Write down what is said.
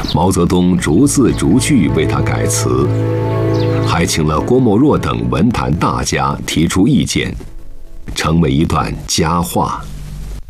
毛泽东逐字逐句为他改词，还请了郭沫若等文坛大家提出意见，成为一段佳话。